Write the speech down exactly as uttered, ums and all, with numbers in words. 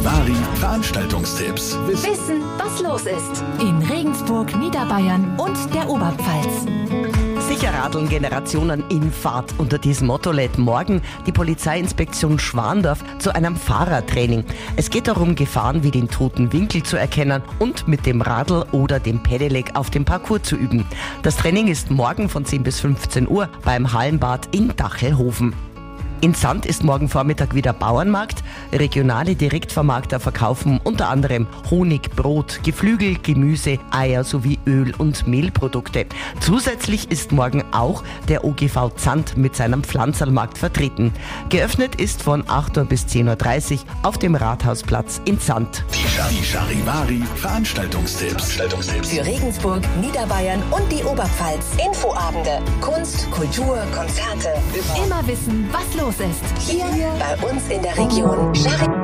Charivari Veranstaltungstipps. Wissen, was los ist in Regensburg, Niederbayern und der Oberpfalz. Sicher radeln Generationen in Fahrt. Unter diesem Motto lädt morgen die Polizeiinspektion Schwandorf zu einem Fahrertraining. Es geht darum, Gefahren wie den toten Winkel zu erkennen und mit dem Radl oder dem Pedelec auf dem Parcours zu üben. Das Training ist morgen von zehn bis fünfzehn Uhr beim Hallenbad in Dachelhofen. In Sand ist morgen Vormittag wieder Bauernmarkt. Regionale Direktvermarkter verkaufen unter anderem Honig, Brot, Geflügel, Gemüse, Eier sowie Öl- und Mehlprodukte. Zusätzlich ist morgen auch der O G V Zand mit seinem Pflanzerlmarkt vertreten. Geöffnet ist von acht Uhr bis zehn Uhr dreißig auf dem Rathausplatz in Sand. Die Charivari Veranstaltungstipps. Für Regensburg, Niederbayern und die Oberpfalz. Infoabende, Kunst, Kultur, Konzerte. Immer wissen, was los ist. Hier bei uns in der Region. Charivari.